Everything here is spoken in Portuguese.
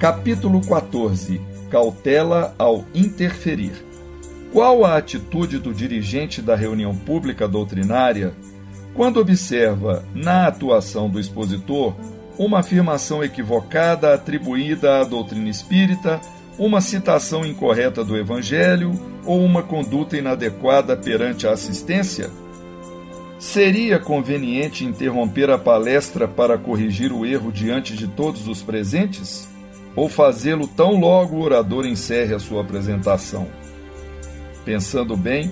Capítulo 14. Cautela ao interferir. Qual a atitude do dirigente da reunião pública doutrinária quando observa, na atuação do expositor, uma afirmação equivocada atribuída à doutrina espírita, uma citação incorreta do Evangelho ou uma conduta inadequada perante a assistência? Seria conveniente interromper a palestra para corrigir o erro diante de todos os presentes? Ou fazê-lo tão logo o orador encerre a sua apresentação? Pensando bem,